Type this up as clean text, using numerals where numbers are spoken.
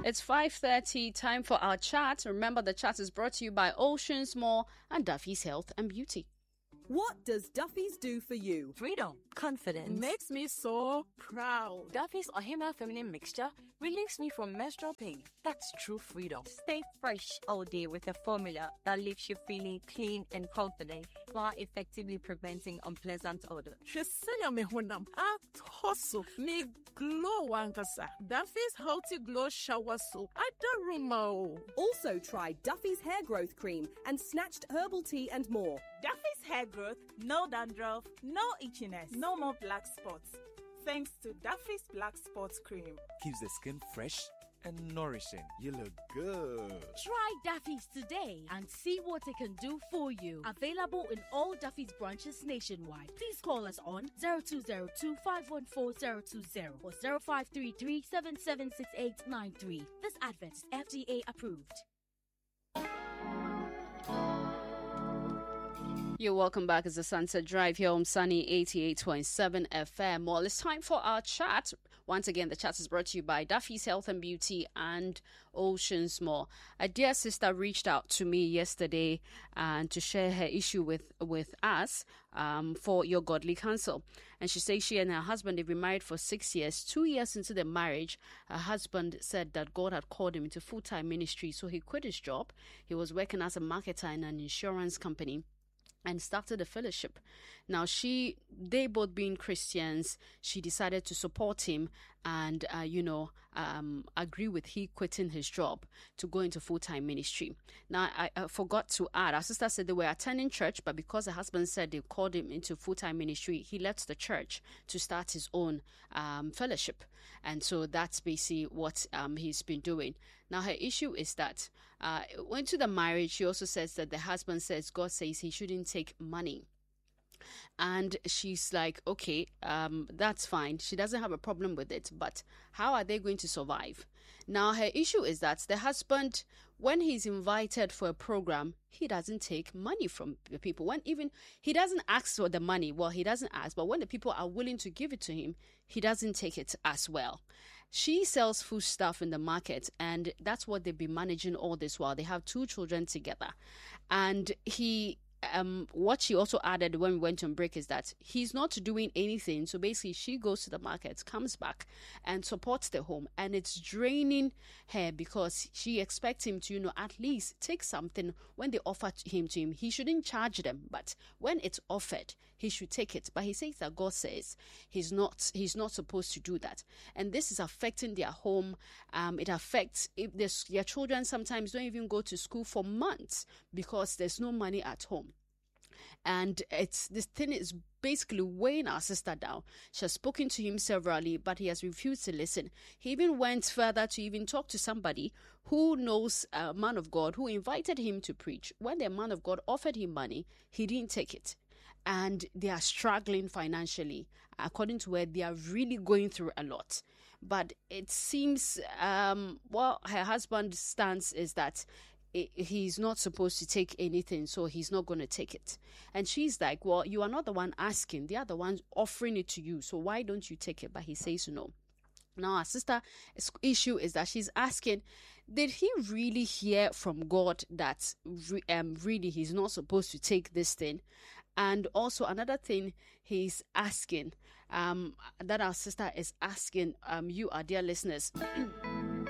It's 5:30, time for our chat. Remember, the chat is brought to you by Oceans Mall and Duffy's Health and Beauty. What does Duffy's do for you? Freedom. Confidence. Makes me so proud. Duffy's Ohima Feminine Mixture relieves me from menstrual pain. That's true freedom. Stay fresh all day with a formula that leaves you feeling clean and confident while effectively preventing unpleasant odor. Shesenya me honam. Atoso. Me glow wankasa. Duffy's Healthy Glow Shower Soap. Adaruma. Also try Duffy's Hair Growth Cream and Snatched Herbal Tea and more. Duffy's hair growth, no dandruff, no itchiness, no more black spots. Thanks to Duffy's Black Spots Cream. Keeps the skin fresh and nourishing. You look good. Try Duffy's today and see what it can do for you. Available in all Duffy's branches nationwide. Please call us on 0202-514-020 or 0533-776893. This advert is FDA approved. You're welcome back. It's the Sunset Drive here on Sunny 88.7 FM. Well, it's time for our chat. Once again, the chat is brought to you by Duffy's Health and Beauty and Oceans Mall. A dear sister reached out to me yesterday and to share her issue with us for Your Godly Counsel. And she says she and her husband, they've been married for 6 years. 2 years into the marriage, her husband said that God had called him into full-time ministry, so he quit his job. He was working as a marketer in an insurance company and started a fellowship. Now, they both being Christians, she decided to support him and, agree with he quitting his job to go into full-time ministry. Now, I forgot to add, our sister said they were attending church, but because the husband said they called him into full-time ministry, he left the church to start his own fellowship. And so that's basically what he's been doing. Now, her issue is that into the marriage, she also says that the husband says God says he shouldn't take money. And she's like, okay, that's fine. She doesn't have a problem with it, but how are they going to survive? Now, her issue is that the husband, when he's invited for a program, he doesn't take money from the people. When even he doesn't ask for the money, well, he doesn't ask, but when the people are willing to give it to him, he doesn't take it as well. She sells food stuff in the market, and that's what they've been managing all this while. They have 2 children together, and what she also added when we went on break is that he's not doing anything. So basically, she goes to the market, comes back, and supports the home. And it's draining her because she expects him to, at least take something when they offer him to him. He shouldn't charge them, but when it's offered, he should take it. But he says that God says he's not supposed to do that. And this is affecting their home. It affects their children sometimes don't even go to school for months because there's no money at home. And this thing is basically weighing our sister down. She has spoken to him severally, but he has refused to listen. He even went further to even talk to somebody who knows a man of God who invited him to preach. When the man of God offered him money, he didn't take it. And they are struggling financially, according to where they are really going through a lot. But it seems, her husband's stance is that he's not supposed to take anything, so he's not going to take it. And she's like, well, you are not the one asking, they are the ones offering it to you, so why don't you take it? But he says no. Now, our sister's issue is that she's asking, did he really hear from God that really he's not supposed to take this thing? And also another thing he's asking, that our sister is asking you, our dear listeners,